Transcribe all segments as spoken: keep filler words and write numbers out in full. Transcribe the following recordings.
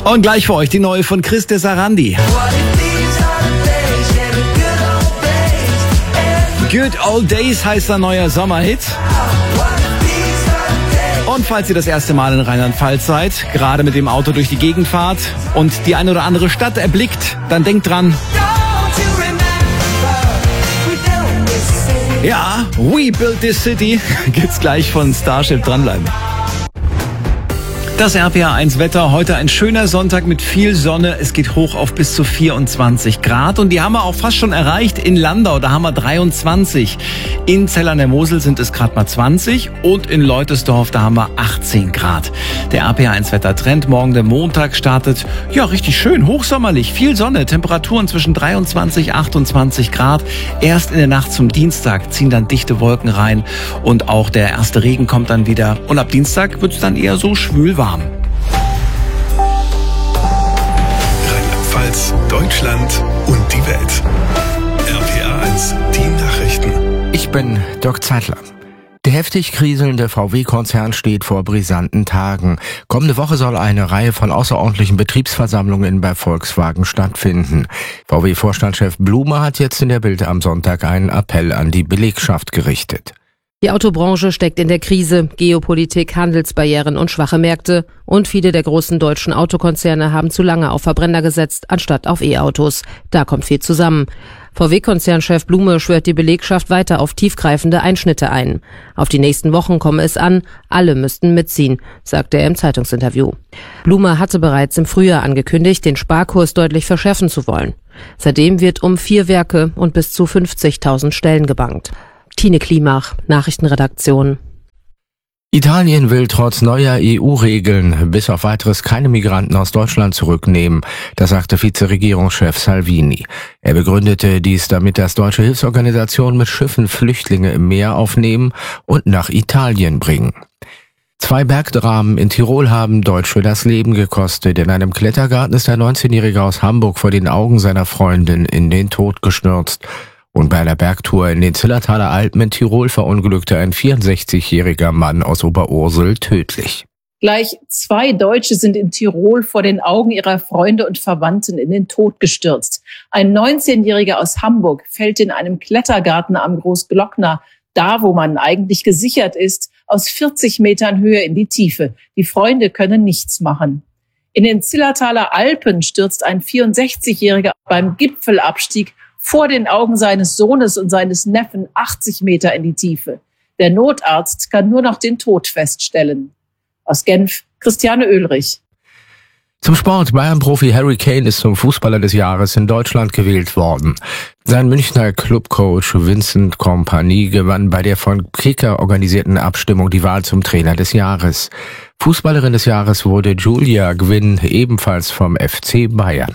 Und gleich für euch die neue von Chris de Sarandi. Good Old Days heißt ein neuer Sommerhit. Und falls ihr das erste Mal in Rheinland-Pfalz seid, gerade mit dem Auto durch die Gegend fahrt und die eine oder andere Stadt erblickt, dann denkt dran. Ja, We Built This City gibt's gleich von Starship. Dranbleiben. Das R P R eins Wetter, heute ein schöner Sonntag mit viel Sonne. Es geht hoch auf bis zu vierundzwanzig Grad und die haben wir auch fast schon erreicht. In Landau, da haben wir dreiundzwanzig. In Zell an der Mosel sind es gerade mal zwanzig und in Leutesdorf, da haben wir achtzehn Grad. Der R P R eins Wettertrend, morgen der Montag startet, ja richtig schön, hochsommerlich, viel Sonne, Temperaturen zwischen dreiundzwanzig, achtundzwanzig Grad. Erst in der Nacht zum Dienstag ziehen dann dichte Wolken rein und auch der erste Regen kommt dann wieder. Und ab Dienstag wird es dann eher so schwül warm. Rheinland-Pfalz, Deutschland und die Welt. R P R eins, die Nachrichten. Ich bin Dirk Zeitler. Der heftig kriselnde V W-Konzern steht vor brisanten Tagen. Kommende Woche soll eine Reihe von außerordentlichen Betriebsversammlungen bei Volkswagen stattfinden. V W-Vorstandschef Blume hat jetzt in der Bild am Sonntag einen Appell an die Belegschaft gerichtet. Die Autobranche steckt in der Krise, Geopolitik, Handelsbarrieren und schwache Märkte. Und viele der großen deutschen Autokonzerne haben zu lange auf Verbrenner gesetzt, anstatt auf E-Autos. Da kommt viel zusammen. V W-Konzernchef Blume schwört die Belegschaft weiter auf tiefgreifende Einschnitte ein. Auf die nächsten Wochen komme es an, alle müssten mitziehen, sagte er im Zeitungsinterview. Blume hatte bereits im Frühjahr angekündigt, den Sparkurs deutlich verschärfen zu wollen. Seitdem wird um vier Werke und bis zu fünfzigtausend Stellen gebankt. Tine Klimach, Nachrichtenredaktion. Italien will trotz neuer E U-Regeln bis auf weiteres keine Migranten aus Deutschland zurücknehmen. Das sagte Vizeregierungschef Salvini. Er begründete dies damit, dass deutsche Hilfsorganisationen mit Schiffen Flüchtlinge im Meer aufnehmen und nach Italien bringen. Zwei Bergdramen in Tirol haben Deutsche das Leben gekostet. In einem Klettergarten ist ein neunzehnjähriger aus Hamburg vor den Augen seiner Freundin in den Tod gestürzt. Und bei einer Bergtour in den Zillertaler Alpen in Tirol verunglückte ein vierundsechzigjähriger Mann aus Oberursel tödlich. Gleich zwei Deutsche sind in Tirol vor den Augen ihrer Freunde und Verwandten in den Tod gestürzt. Ein neunzehnjähriger aus Hamburg fällt in einem Klettergarten am Großglockner, da wo man eigentlich gesichert ist, aus vierzig Metern Höhe in die Tiefe. Die Freunde können nichts machen. In den Zillertaler Alpen stürzt ein vierundsechzigjähriger beim Gipfelabstieg vor den Augen seines Sohnes und seines Neffen achtzig Meter in die Tiefe. Der Notarzt kann nur noch den Tod feststellen. Aus Genf, Christiane Oehlrich. Zum Sport. Bayern-Profi Harry Kane ist zum Fußballer des Jahres in Deutschland gewählt worden. Sein Münchner Clubcoach Vincent Kompany gewann bei der von Kicker organisierten Abstimmung die Wahl zum Trainer des Jahres. Fußballerin des Jahres wurde Julia Gwynn, ebenfalls vom F C Bayern.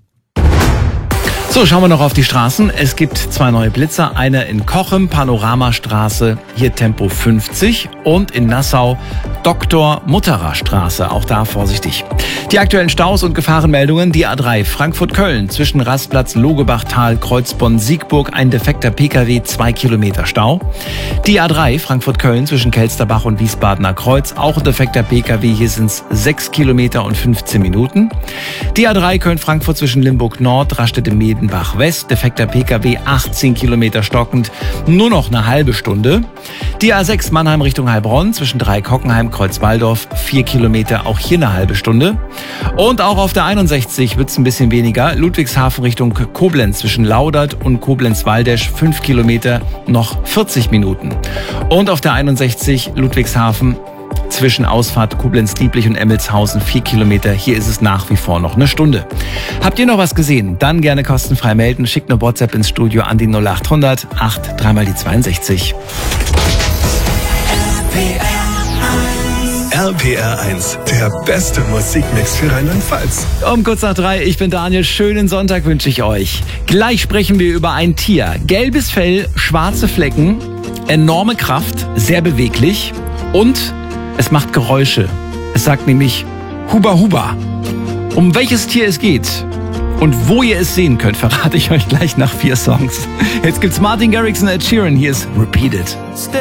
So, schauen wir noch auf die Straßen. Es gibt zwei neue Blitzer. Einer in Cochem, Panoramastraße, hier Tempo fünfzig. Und in Nassau, Doktor Mutterer Straße. Auch da vorsichtig. Die aktuellen Staus und Gefahrenmeldungen. Die A drei Frankfurt-Köln zwischen Rastplatz Logebachtal, Kreuzbonn-Siegburg. Ein defekter Pkw, zwei Kilometer Stau. Die A drei Frankfurt-Köln zwischen Kelsterbach und Wiesbadener Kreuz. Auch ein defekter Pkw. Hier sind es sechs Kilometer und fünfzehn Minuten. Die A drei Köln-Frankfurt zwischen Limburg-Nord, Rastede-Meden, Bach West, defekter Pkw, achtzehn Kilometer stockend, nur noch eine halbe Stunde. Die A sechs Mannheim Richtung Heilbronn zwischen Dreikockenheim, Kreuzwaldorf, vier Kilometer, auch hier eine halbe Stunde. Und auch auf der einundsechzig wird es ein bisschen weniger. Ludwigshafen Richtung Koblenz zwischen Laudert und Koblenz-Waldesch, fünf Kilometer, noch vierzig Minuten. Und auf der einundsechzig Ludwigshafen zwischen Ausfahrt Koblenz-Dieblich und Emmelshausen, vier Kilometer. Hier ist es nach wie vor noch eine Stunde. Habt ihr noch was gesehen? Dann gerne kostenfrei melden. Schickt eine WhatsApp ins Studio an die null achthundert acht drei mal die zweiundsechzig. R P R eins, der beste Musikmix für Rheinland-Pfalz. Um kurz nach drei, ich bin Daniel. Schönen Sonntag wünsche ich euch. Gleich sprechen wir über ein Tier. Gelbes Fell, schwarze Flecken, enorme Kraft, sehr beweglich und es macht Geräusche. Es sagt nämlich Huba Huba. Um welches Tier es geht und wo ihr es sehen könnt, verrate ich euch gleich nach vier Songs. Jetzt gibt's Martin Garrix und Ed Sheeran. Hier ist Repeat It.